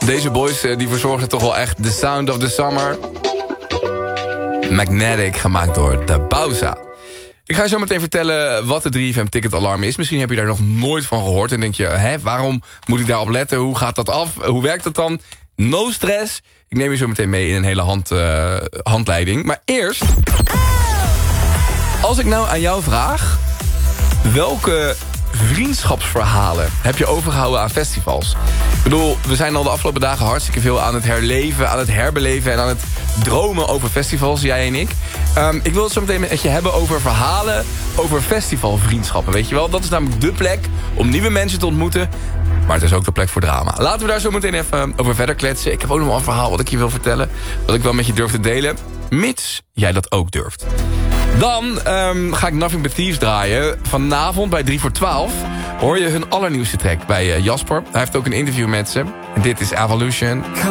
Deze boys die verzorgen toch wel echt The Sound of the Summer. Magnetic, gemaakt door de Bauza. Ik ga je zo meteen vertellen wat de 3FM ticketalarm is. Misschien heb je daar nog nooit van gehoord. En denk je, waarom moet ik daarop letten? Hoe gaat dat af? Hoe werkt dat dan? No stress. Ik neem je zo meteen mee in een hele handleiding. Maar eerst, als ik nou aan jou vraag, welke vriendschapsverhalen heb je overgehouden aan festivals? Ik bedoel, we zijn al de afgelopen dagen hartstikke veel aan het herleven, aan het herbeleven en aan het dromen over festivals, jij en ik. Ik wil het zo meteen met je hebben over verhalen over festivalvriendschappen, weet je wel? Dat is namelijk dé plek om nieuwe mensen te ontmoeten, maar het is ook de plek voor drama. Laten we daar zo meteen even over verder kletsen. Ik heb ook nog wel een verhaal wat ik je wil vertellen, wat ik wel met je durf te delen, mits jij dat ook durft. Dan ga ik Nothing But Thieves draaien. Vanavond bij 3 voor 12 hoor je hun allernieuwste track bij Jasper. Hij heeft ook een interview met ze. En dit is Evolution.